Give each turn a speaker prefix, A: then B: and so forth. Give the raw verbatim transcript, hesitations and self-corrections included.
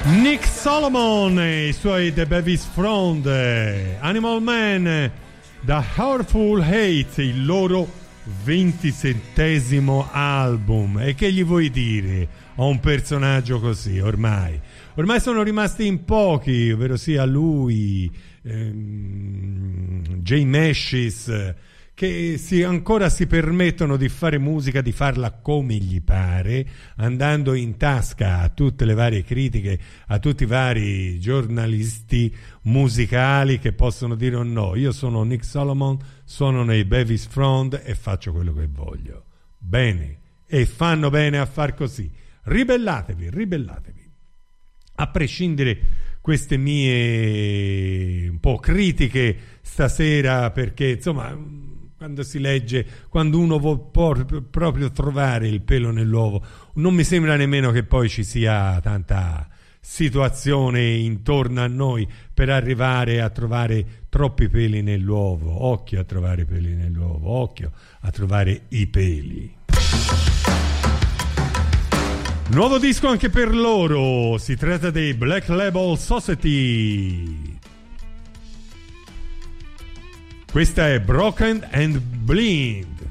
A: Nick Solomon e i suoi The Bevis Front, Animal Man, The Heartful Hate, il loro ventisettesimo album. E che gli vuoi dire a un personaggio così? Ormai ormai sono rimasti in pochi, ovvero sia lui, ehm, Jay Mashis, che si, ancora si permettono di fare musica, di farla come gli pare, andando in tasca a tutte le varie critiche, a tutti i vari giornalisti musicali che possono dire o no, io sono Nick Solomon, sono nei Bevis Front e faccio quello che voglio. Bene, e fanno bene a far così. Ribellatevi, ribellatevi. A prescindere queste mie un po' critiche stasera, perché insomma, quando si legge, quando uno vuole proprio trovare il pelo nell'uovo, non mi sembra nemmeno che poi ci sia tanta situazione intorno a noi per arrivare a trovare troppi peli nell'uovo. Occhio a trovare peli nell'uovo, occhio a trovare i peli. Nuovo disco anche per loro, si tratta dei Black Label Society. Questa è Broken and Blind.